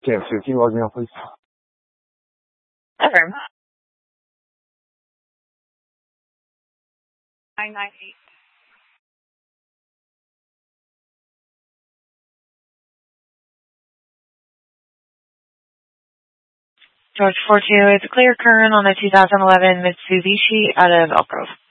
Cam, Sue, can you log me out, please? Affirm. 998. George 42, it's a clear current on a 2011 Mitsubishi out of Elk Grove.